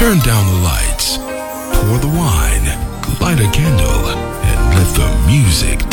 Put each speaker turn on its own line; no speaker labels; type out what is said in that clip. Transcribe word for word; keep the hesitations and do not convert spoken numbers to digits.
Turn down the lights, pour the wine, light a candle, and let the music